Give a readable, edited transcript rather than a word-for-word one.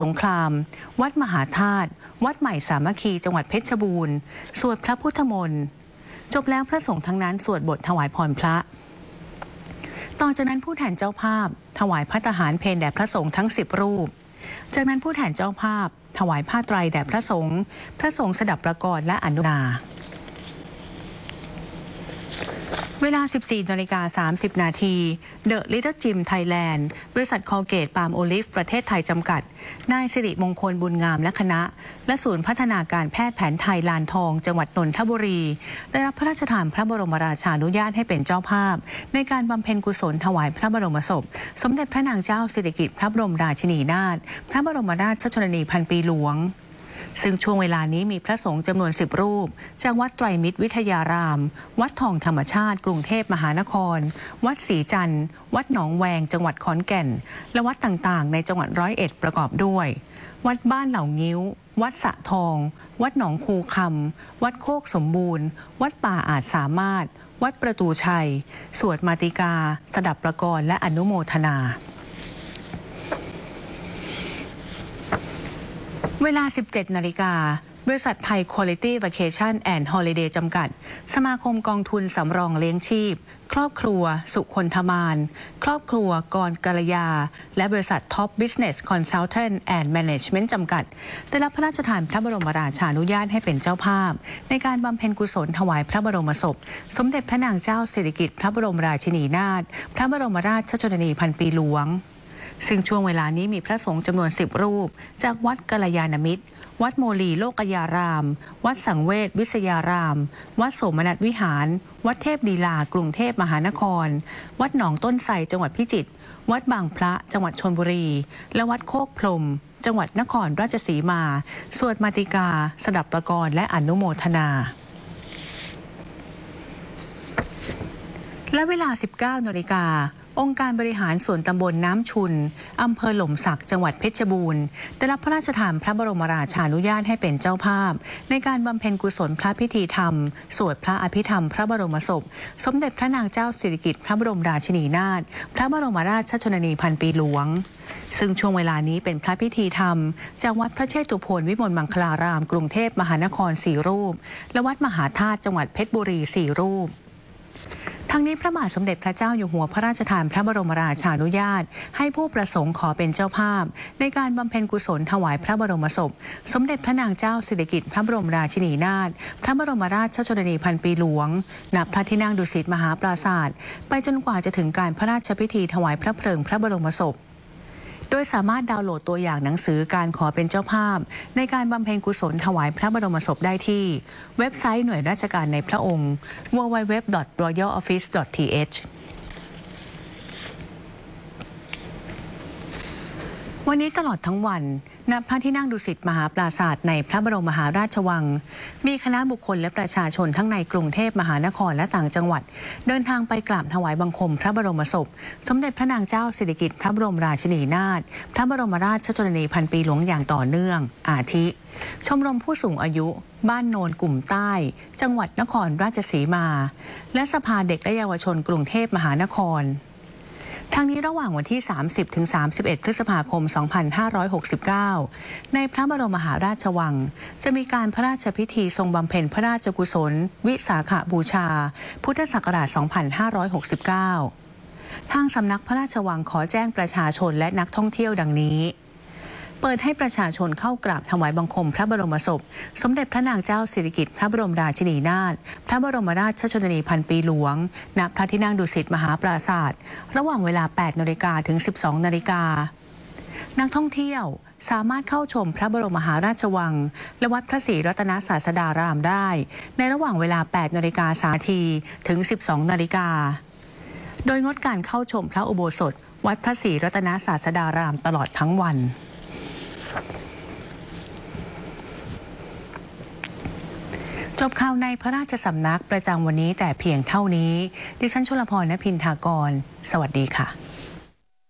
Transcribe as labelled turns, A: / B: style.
A: สงครามวัดมหาธาตุวัดใหม่สามัคคีจังหวัดเพชรบูรณ์สวดพระพุทธมนต์จบแล้วพระสงฆ์ทั้งนั้นสวดบทถวายพรพระต่อจากนั้นผู้แทนเจ้าภาพถวายภัตตาหารเพลแด่พระสงฆ์ทั้ง10 รูปจากนั้นผู้แทนเจ้าภาพถวายผ้าไตรแด่พระสงฆ์สดับประกรณ์และอนุโมทนาเวลา 14:30 นาที The Little Gym Thailand บริษัทคอลเกตปาล์มโอลิฟประเทศไทยจำกัดนายสิริมงคลบุญงามและคณะและศูนย์พัฒนาการแพทย์แผนไทยลานทองจังหวัดนนทบุรีได้รับพระราชทานพระบรมราชานุญาตให้เป็นเจ้าภาพในการบำเพ็ญกุศลถวายพระบรมศพสมเด็จพระนางเจ้าสิริกิติ์พระบรมราชินีนาถพระบรมราชชนนีพันปีหลวงซึ่งช่วงเวลานี้มีพระสงฆ์จำนวน10 รูปจากวัดไตรมิตรวิทยารามวัดทองธรรมชาติกรุงเทพมหานครวัดศรีจันทร์วัดหนองแวงจังหวัดขอนแก่นและวัดต่างๆในจังหวัด101ประกอบด้วยวัดบ้านเหล่างิ้ววัดสะทองวัดหนองคูคำวัดโคกสมบูรณ์วัดป่าอาจสามารถวัดประตูชัยสวดมาติกาสดับประกรณ์และอนุโมทนาเวลา 17 นาฬิกาบริษัทไทย Quality Vacation and Holiday จำกัดสมาคมกองทุนสำรองเลี้ยงชีพครอบครัวสุคนธมานครอบครัวกรกัลยาและบริษัท Top Business Consultant and Management จำกัดได้รับพระราชทานพระบรมราชานุญาตให้เป็นเจ้าภาพในการบำเพ็ญกุศลถวายพระบรมศพสมเด็จพระนางเจ้าสิริกิติ์พระบรมราชินีนาถพระบรมราชชนนีพันปีหลวงซึ่งช่วงเวลานี้มีพระสงฆ์จำนวน10 รูปจากวัดกัลยาณมิตรวัดโมลีโลกยารามวัดสังเวชวิทยารามวัดโสมนัสวิหารวัดเทพดีลากรุงเทพมหานครวัดหนองต้นไทรจังหวัดพิจิตรวัดบางพระจังหวัดชลบุรีและวัดโคกพรหมจังหวัดนครราชสีมาสวดมาติกาสดับประกรณ์และอนุโมทนาและเวลา 19 นาฬิกาองค์การบริหารส่วนตำบลน้ำชุนอำเภอหล่มสักจังหวัดเพชรบูรณ์ได้รับพระราชทานพระบรมราชานุญาตให้เป็นเจ้าภาพในการบำเพ็ญกุศลพระพิธีธรรมสวดพระอภิธรรมพระบรมศพสมเด็จพระนางเจ้าสิริกิติ์พระบรมราชินีนาถพระบรมราชชนนีพันปีหลวงซึ่งช่วงเวลานี้เป็นพระพิธีธรรมจากวัดพระเชตุพนวิมลมังคลารามกรุงเทพมหานคร4 รูปและวัดมหาธาตุจังหวัดเพชรบุรี4 รูปทั้งนี้พระบาทสมเด็จพระเจ้าอยู่หัวพระราชทานพระบรมราชานุญาตให้ผู้ประสงค์ขอเป็นเจ้าภาพในการบำเพ็ญกุศลถวายพระบรมศพสมเด็จพระนางเจ้าสิริกิติ์พระบรมราชินีนาถพระบรมราชชนนีพันปีหลวงณพระที่นั่งดุสิตมหาปราสาทไปจนกว่าจะถึงการพระราชพิธีถวายพระเพลิงพระบรมศพโดยสามารถดาวน์โหลดตัวอย่างหนังสือการขอเป็นเจ้าภาพในการบำเพ็ญกุศลถวายพระบรมศพได้ที่เว็บไซต์หน่วยราชการในพระองค์ www.royaloffice.th วันนี้ตลอดทั้งวันณพระที่นั่งดุสิตมหาปราสาทในพระบรมมหาราชวังมีคณะบุคคลและประชาชนทั้งในกรุงเทพมหานครและต่างจังหวัดเดินทางไปกราบถวายบังคมพระบรมศพสมเด็จพระนางเจ้าสิริกิติ์พระบรมราชินีนาถพระบรมราชชนนีพันปีหลวงอย่างต่อเนื่องอาทิชมรมผู้สูงอายุบ้านโนนกลุ่มใต้จังหวัดนครราชสีมาและสภาเด็กและเยาวชนกรุงเทพมหานครทั้งนี้ระหว่างวันที่ 30-31 พฤษภาคม 2569 ในพระบรมมหาราชวังจะมีการพระราชพิธีทรงบำเพ็ญพระราชกุศลวิสาขบูชาพุทธศักราช 2569 ทางสำนักพระราชวังขอแจ้งประชาชนและนักท่องเที่ยวดังนี้เปิดให้ประชาชนเข้ากราบถวายบังคมพระบรมศพสมเด็จพระนางเจ้าสิริกิติ์พระบรมราชินีนาถพระบรมราชชนนีพันปีหลวงณพระที่นั่งดุสิตมหาปราสาทระหว่างเวลา 8 นาฬิกาถึง 12 นาฬิกานักท่องเที่ยวสามารถเข้าชมพระบรมมหาราชวังและวัดพระศรีรัตนศาสดารามได้ในระหว่างเวลา 8 นาฬิกา 30 นาทีถึง 12 นาฬิกาโดยงดการเข้าชมพระอุโบสถวัดพระศรีรัตนศาสดารามตลอดทั้งวันจบข่าวในพระราชสำนักประจำวันนี้แต่เพียงเท่านี้ดิฉันชลพร ณ พินทากรสวัสดีค่ะ